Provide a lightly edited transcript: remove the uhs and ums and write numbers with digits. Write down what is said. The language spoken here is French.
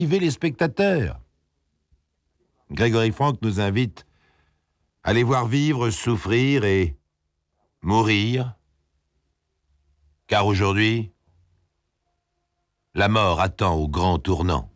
les spectateurs. Grégory Franck nous invite à les voir vivre, souffrir et mourir. Car aujourd'hui, la mort attend au grand tournant.